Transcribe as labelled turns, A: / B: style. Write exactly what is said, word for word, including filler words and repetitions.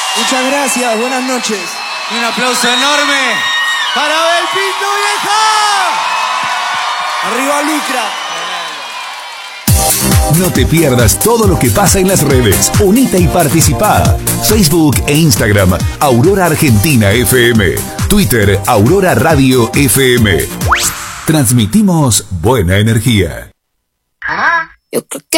A: Muchas gracias, buenas noches.
B: Y un aplauso enorme para Abel Pinto, vieja.
A: Arriba Lucra.
C: No te pierdas todo lo que pasa en las redes. Unite y participa. Facebook e Instagram, Aurora Argentina F M. Twitter, Aurora Radio F M. Transmitimos buena energía.
D: Yo creo que